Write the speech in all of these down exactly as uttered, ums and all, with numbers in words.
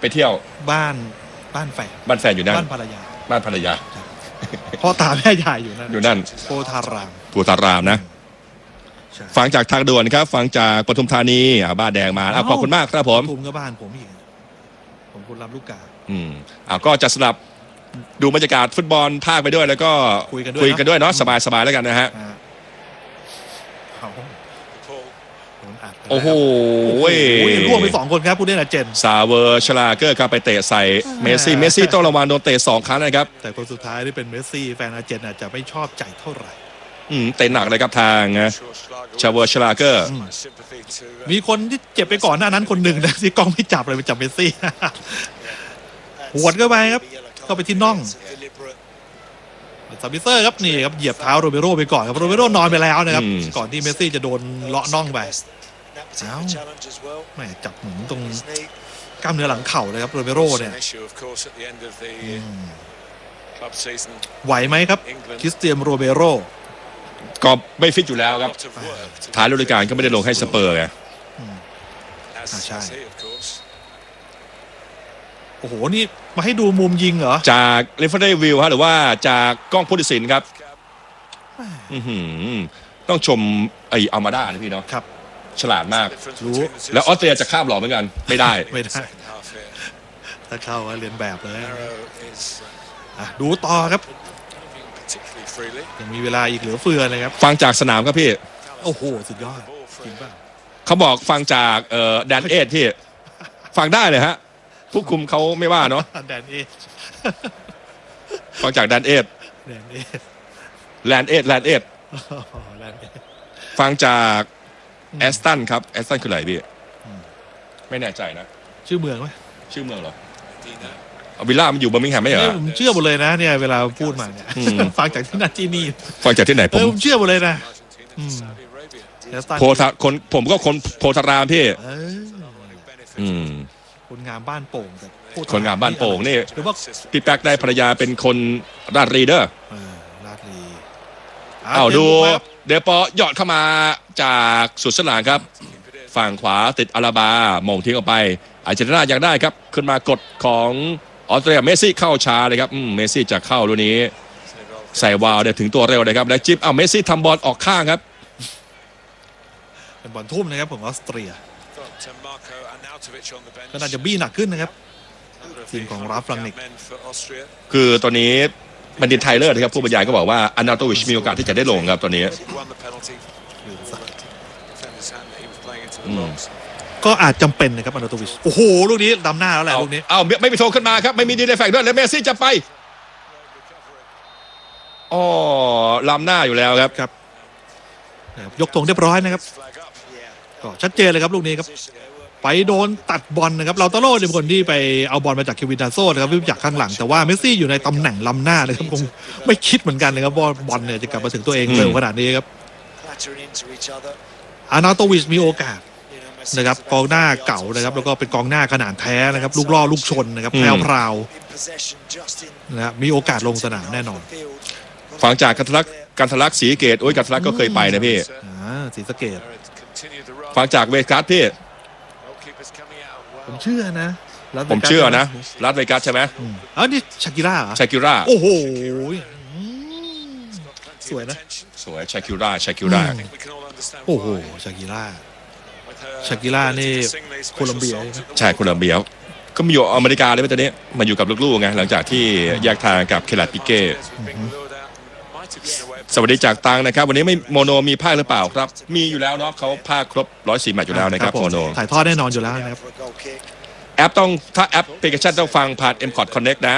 ไปเที่ยวบ้านบ้านแฟนบ้านแฟนอยู่นั่นบ้านภรรยาบ้านภรรยาพ่อตาแม่ยายอยู่นั่นอยู่นั่นโพธารามโพธารามนะฟังจากทางด่วนครับฟังจากปทุมธานีบ้านแดงมาขอบคุณมากครับผมปทุมก็บ้านผมอีกผมคุณรับลูกกาอืมอ่าก็จะสลับดูบรรยากาศฟุตบอลภาคไปด้วยแล้วก็คุยกันคุยกันด้วยเนาะสบายสบายแล้วกันนะฮะโอ้โหร่วงไปสองคนครับผู้เล่นอาเจนซาเวอร์ชลาเกอร์ครับไปเตะใส่เมสซี่เมสซี่ต้องระวังโดนเตะสองครั้งนะครับแต่คนสุดท้ายที่เป็นเมสซี่แฟนอาเจนอาจจะไม่ชอบใจเท่าไหร่อืมเตะหนักเลยครับทางชาเวอร์ชลาเกอร์มีคนที่เจ็บไปก่อนหน้านั้นคนหนึ่งนะที่กล้องไม่จับเลยไปจับเมสซี่หวดเข้าไปครับเข้าไปที่น่องซาบิเซอร์ครับนี่ครับเหยียบเท้าโรเบโรไปก่อนครับโรเบโรนอนไปแล้วนะครับก่อนที่เมสซี่จะโดนเลาะน่องไปเอ้าแม่จับเหมือนตรงกล้ามเนื้อหลังเข่าเลยครับโรเบโรเนี่ยไหวไหมครับคริสเตียนโรเบโรก็ไม่ฟิตอยู่แล้วครับท้ายฤดูกาลก็ไม่ได้ลงให้สเปอร์ไงใช่โอ้โหนี่มาให้ดูมุมยิงเหรอจากเรฟเฟอร์วิวฮะหรือว่าจากกล้องผู้ตัดสินครับต้องชมไอ้อัลมาด้านะพี่เนาะครับฉลาดมากรู้แล้วออสเตรียจะข้ามหลอกเหมือนกันไม่ได้ไม่ได้ถ้าเข้าก็เรียนแบบเลยดูต่อครับยังมีเวลาอีกเหลือเฟือเลยครับฟังจากสนามครับพี่โอ้โหสุดยอดจริงป่ะเขาบอกฟังจากเอ่อแดนเอทพี่ฟังได้เลยฮะผู้คุมเขาไม่ว่าเนาะแดนเอทฟังจากแดนเอทแดนเอทแลนเอทแลนเอทฟังจากแอสตันครับแอสตันคืออะไรพี่ไม่แน่ใจนะชื่อเมืองไหมชื่อเมืองเหรอวิลล่ามันอยู่เบอร์มิงแฮมไม่เหรอผมเชื่อหมดเลยนะเนี่ยเวลาพูดมาเนี่ยฟังจากที่นั่นที่นี่ฟังจากที่ไหนผมผมเชื่อหมดเลยนะโพธาคนผมก็คนโพธารามพี่คนงามบ้านโป่งคนงามบ้านโป่งนี่พี่แป๊กได้ภรรยาเป็นคนราชรีเด้อราชรีเอาดูเดปอหยอดเข้ามาจากสุดสนามครับฝั่งขวาติดอาราบามงทิ้งออกไปอาร์เจนตินาอยากได้ครับขึ้นมากดของออสเตรียเมสซี่เข้าช้าเลยครับเมสซี่จะเข้าลูกนี้ใส่วาล์วเนี่ยถึงตัวเร็วเลยครับแล้วจิ๊บเอาเมสซี่ทำบอลออกข้างครับเป็นบอลทุ่มนะครับของออสเตรียก็น่าจะบี้หนักขึ้นนะครับทีมของราฟลังนิกคือตอนนี้บัณฑิตไทเลอร์นะครับผู้บรรยายก็บอกว่าอานาโตวิชมีโอกาสที่จะได้ลงครับตอนนี้ก็อาจจำเป็นนะครับอานาโตวิชโอ้โหลูกนี้ดำหน้าแล้วแหละลูกนี้เอาไม่มีโทรขึ้นมาครับไม่มีดีเลย์แฟกด้วยแล้วเมสซี่จะไปอ๋อล้ำหน้าอยู่แล้วครับครับยกธงเรียบร้อยนะครับก็ชัดเจนเลยครับลูกนี้ครับไปโดนตัดบอลนะครับเราตาโร่เป็นคนที่ไปเอาบอลมาจากเควินดาโซ่นะครับจากข้างหลังแต่ว่าเมสซี่อยู่ในตำแหน่งล้ำหน้าเลยครับคงไม่คิดเหมือนกันเลยครับว่าบอลเนี่ยจะกลับมาถึงตัวเองเร็วขนาดนี้ครับอานาโตวิชมีโอกาสนะครับกองหน้าเก่านะครับแล้วก็เป็นกองหน้าขนาดแท้นะครับลูกล่อลูกชนนะครับแพรวพราวนะมีโอกาสลงสนามแน่นอนฟังจากกันทลักกันทลักศรีเกตโอ้ยกันทลักก็เคยไปนะพี่ศรีสะเกษฟังจากเวกัสพี่ผมเชื่อนะผมเชื่อนะรัสเวกัสใช่ไหมอ๋อนี่ชากิร่าชากิร่าโอ้โหสวยนะสวยชากิร่าชากิร่าโอ้โหชากิร่าชากิร่านี่โคลัมเบียใช่โคลัมเบียก็มาอยู่อเมริกาเลยตอนนี้มาอยู่กับลูกๆไงหลังจากที่แยกทางกับเคลาปิเก้สวัสดีจากตังนะครับวันนี้ไม่โมโนมีภาคหรือเปล่าครับมีอยู่แล้วเนาะเขาภาคครบร้อยสี่แมตช์อยู่แล้วนะครับโมโนถ่ายทอดแน่นอนอยู่แล้วนะครับแอปต้องถ้าแอปพลิเคชันต้องฟังผ่าน เอ็ม คอร์ด Connect นะ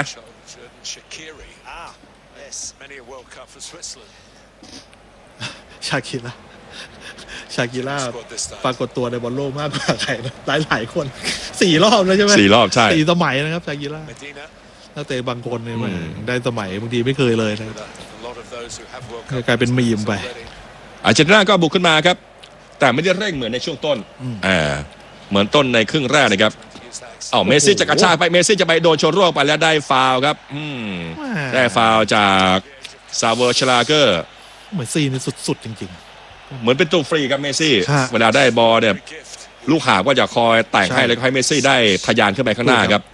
ชาคิร่าชากิร่าปรากฏตัวในบอลโลกมากกว่าใครหลายหลายคนสี่รอบแล้วใช่ไหมสี่รอบใช่สี่สมัยนะครับชากิร่านักเตะบางคนเนี่ยได้สมัยบางทีไม่เคยเลยนะกลายเป็นมีมไปอาร์เจนตินาก็บุกขึ้นมาครับแต่ไม่ได้เร่งเหมือนในช่วงต้นอ่าเหมือนต้นในครึ่งแรกนะครับเอาเมสซี่จะกระชากไปเมสซี่จะไปโดนชนร่วงไปแล้วได้ฟาวล์ครับได้ฟาวล์จากซาเวอร์ชลาเกอร์เมสซี่นี่สุดๆจริงๆเหมือนเป็นตัวฟรีครับเมสซี่เวลาได้บอลเนี่ยลูกหาก็จะคอยแต่งให้แล้วให้เมสซี่ได้ทะยานขึ้นไปข้างหน้าครับ